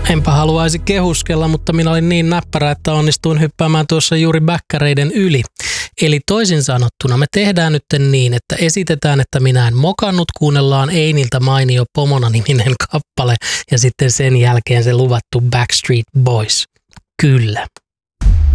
Enpä haluaisi kehuskella, mutta minä olin niin näppärä, että onnistuin hyppäämään tuossa juuri bäkkäreiden yli. Eli toisin sanottuna me tehdään nyt niin, että esitetään, että minä en mokannut, kuunnellaan Einiltä Mainio Pomona-niminen kappale ja sitten sen jälkeen se luvattu Backstreet Boys. Kyllä.